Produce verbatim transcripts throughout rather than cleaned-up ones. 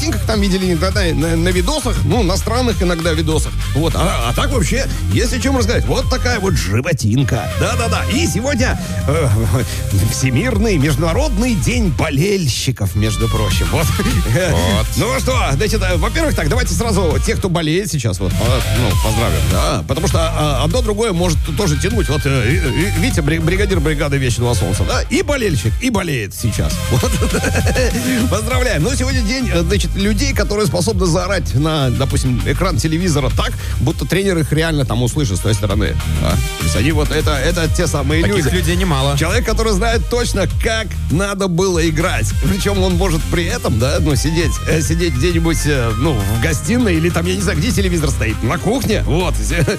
картинках там видели, иногда на, на видосах, ну, на странных иногда видосах. Вот, а, а так вообще, есть о чем рассказать. Вот такая вот животинка. Да-да-да. И сегодня э, Всемирный международный день болельщиков, между прочим. Вот. Вот. Ну что, значит, во-первых, так, давайте сразу тех, кто болеет сейчас, вот, ну, поздравим. Да, потому что а, одно другое может тоже тянуть. Вот, э, Витя, бригадир бригады Вечного Солнца, да, и болельщик, и болеет сейчас. Вот. Поздравляем. Ну, сегодня день, значит, людей, которые способны заорать на, допустим, экран телевизора так, будто тренер их реально там услышит с той стороны. Да? То есть они вот, это, это те самые люди. Таких людей немало. Человек, который знает точно, как надо было играть. Причем он может при этом, да, ну, сидеть, э, сидеть где-нибудь, э, ну, в гостиной или там, я не знаю, где телевизор стоит, на кухне, вот,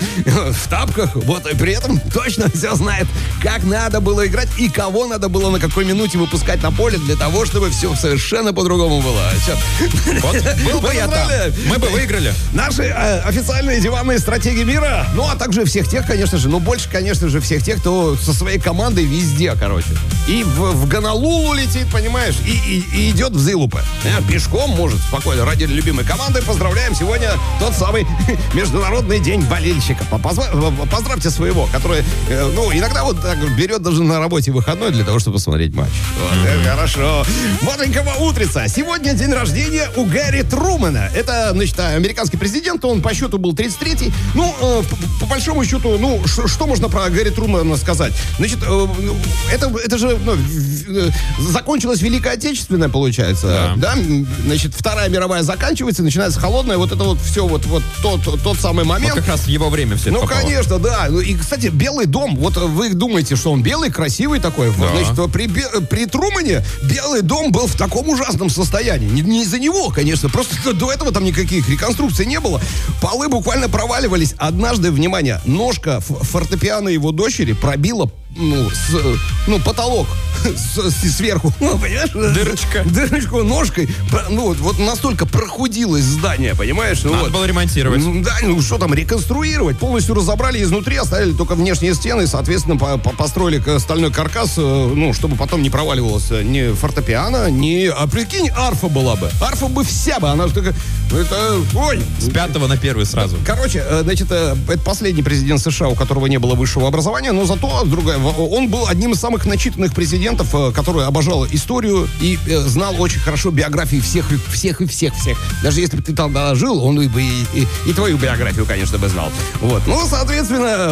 в тапках, вот, и при этом точно все знает, как надо было играть и кого надо было на какой минуте выпускать на поле для того, чтобы все совершенно по-другому было. Вот, был бы я там. Мы бы выиграли. Наши э, официальные диванные стратегии мира, ну, а также всех тех, конечно же, ну, больше, конечно же, всех тех, кто со своей командой везде, короче. И в, в Гонолулу летит, понимаешь, и, и, и идет в Зилупе. Э, пешком может спокойно ради любимой команды. Поздравляем, сегодня тот самый Международный день болельщика. Поздравьте своего, который, э, ну, иногда вот так берет даже на работе выходной для того, чтобы посмотреть матч. Вот, mm-hmm. это хорошо. Бодренького утрица. Сегодня день рождения у Гарри Трумэна. Это, значит, американский президент, он по счету был тридцать третий. Ну, э, по, по большому счету, ну, ш, что можно про Гарри Трумэна сказать? Значит, э, это, это же, ну, э, закончилась Великая Отечественная, получается, да. да? Значит, Вторая мировая заканчивается, начинается холодная, вот это вот все, вот, вот тот, тот самый момент. Вот как раз в его время все это Ну, попало. Конечно, да. И, кстати, Белый дом, вот вы думаете, что он белый, красивый такой. Да. Значит, при, при Трумэне Белый дом был в таком ужасном состоянии. Не, не из-за него, конечно, просто до этого там никаких реконструкций не было. Полы буквально проваливались. Однажды, внимание, ножка фортепиано его дочери пробила, ну, с, ну, потолок с, с, сверху, понимаешь? Дырочка. Дырочку ножкой, ну, вот, вот настолько прохудилось здание, понимаешь? Надо вот. было ремонтировать. Да, ну, что там, реконструировать. Полностью разобрали изнутри, оставили только внешние стены, соответственно, по -по построили стальной каркас, ну, чтобы потом не проваливалось ни фортепиано, ни... А прикинь, арфа была бы. Арфа бы вся бы, она же такая... Это... Ой! С пятого на первый сразу. Короче, значит, это последний президент США, у которого не было высшего образования, но зато другая... Он был одним из самых начитанных президентов, который обожал историю и знал очень хорошо биографии всех, всех и всех, всех. Даже если бы ты там жил, он бы и, и, и твою биографию, конечно, бы знал. Вот. Ну, соответственно...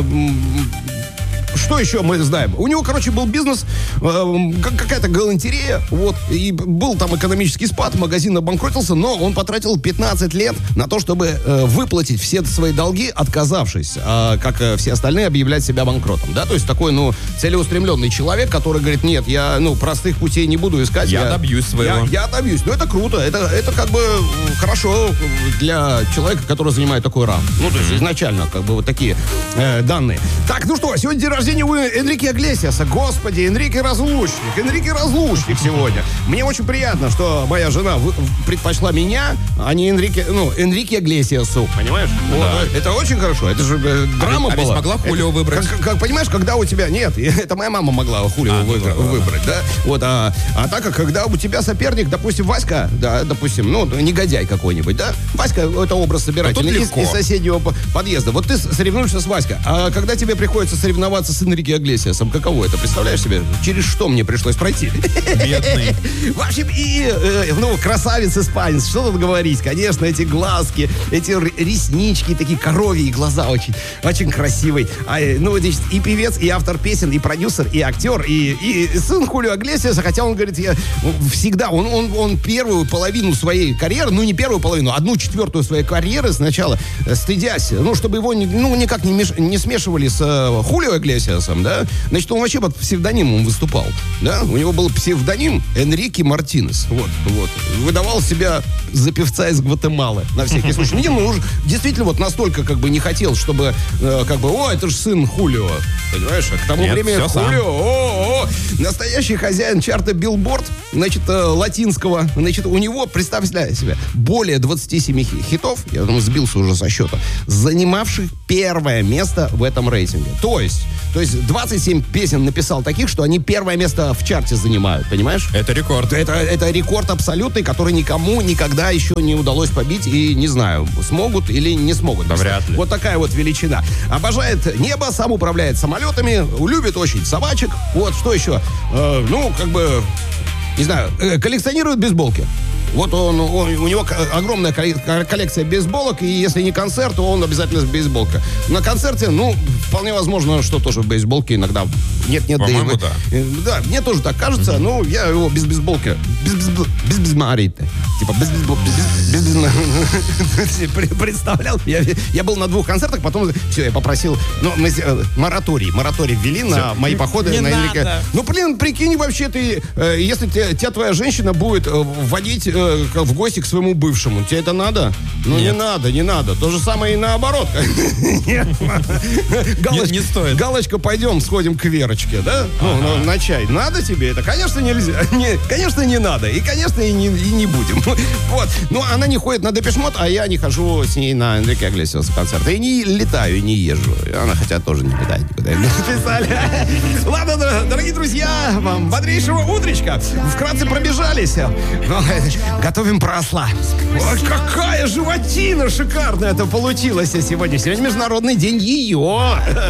Что еще мы знаем? У него, короче, был бизнес, э, какая-то галантерея, вот, и был там экономический спад, магазин обанкротился, но он потратил пятнадцать лет на то, чтобы э, выплатить все свои долги, отказавшись, э, как э, все остальные, объявлять себя банкротом, да, то есть такой, ну, целеустремленный человек, который говорит, нет, я, ну, простых путей не буду искать. Я, я добьюсь своего. Я, я добьюсь, ну, это круто, это, это как бы хорошо для человека, который занимает такой ранг. Ну, то есть изначально, как бы, вот такие э, данные. Так, ну что, сегодня день рождения у Энрике Иглесиаса. Господи, Энрике Разлучник. Энрике Разлучник сегодня. Мне очень приятно, что моя жена предпочла меня, а не Энрике, ну, Энрике Иглесиасу. Понимаешь? Да. Вот, это очень хорошо. Это же э, драма а была. А ведь могла Хулио это, выбрать. Как, как, понимаешь, когда у тебя... Нет, это моя мама могла Хулио а, выбрать, да, выбрать, да? Вот, а, а так как, когда у тебя соперник, допустим, Васька, да, допустим, ну, негодяй какой-нибудь, да? Васька, это образ собирателя из, из соседнего соседнего подъезда. Вот ты соревнуешься с Васькой, а когда тебе приходится соревноваться с Энрике Иглесиасом, каково это? Представляешь себе, через что мне пришлось пройти? Бедный. В общем, и, э, ну, красавец-испанец, что тут говорить? Конечно, эти глазки, эти реснички, такие коровьи глаза очень, очень красивые. А, ну, значит, и певец, и автор песен, и продюсер, и актер, и, и сын Хулио Иглесиаса, хотя он говорит, я всегда, он, он, он первую половину своей карьеры, ну, не первую половину, одну четвертую своей карьеры сначала, стыдясь, ну, чтобы его, ну, никак не, меш, не смешивали с uh, Хулио Иглесиасом, да, значит, он вообще под псевдонимом выступал, да, у него был псевдоним Энрике Мартинес, вот, вот, выдавал себя за певца из Гватемалы, на всякий случай. Не, ну, уж действительно вот настолько, как бы, не хотел, чтобы, э, как бы, о, это же сын Хулио, понимаешь, а к тому Нет, времени Хулио, о, о, настоящий хозяин чарта Billboard, значит, э, латинского, значит, у него, представьте себе, более двадцати семи хитов, я там сбился уже со счета, занимавших первое место в этом рейтинге. То есть, то есть двадцать семь песен написал таких, что они первое место в чарте занимают, понимаешь? Это рекорд. Это, это рекорд абсолютный, который никому никогда никогда еще не удалось побить, и не знаю, смогут или не смогут. Да вряд ли. Вот такая вот величина. Обожает небо, сам управляет самолетами, любит очень собачек. Вот, что еще? Э, ну, как бы, не знаю, э, коллекционирует бейсболки. Вот он, он, у него огромная коллекция бейсболок, и если не концерт, то он обязательно с бейсболкой. На концерте, ну, вполне возможно, что тоже в бейсболке иногда нет-нет. По-моему, да, да. Да, мне тоже так кажется, mm-hmm. но я его без бейсболки, без без без мариты, типа без без представлял. Я, я был на двух концертах, потом все, я попросил, ну, мы мораторий, мораторий ввели на мои походы не на надо. Ну, блин, прикинь, вообще ты, если тебя твоя женщина будет вводить в гости к своему бывшему. Тебе это надо? Ну, Нет. не надо, не надо. То же самое и наоборот. Галочка, не стоит. Галочка, пойдем сходим к Верочке, да? Ну, на, на чай. Надо тебе это? Конечно, нельзя. Не, конечно, не надо. И, конечно, и не, и не будем. Вот. Ну, она не ходит на Депеш Мод, а я не хожу с ней на Энрике Иглесиаса концерты. И не летаю, и не езжу. Она, хотя тоже не летает никуда. Ладно, дорогие друзья, вам бодрейшего утречка. Вкратце пробежались. Готовим просла. Ой, какая животина шикарная это получилась сегодня. Сегодня Международный день ее.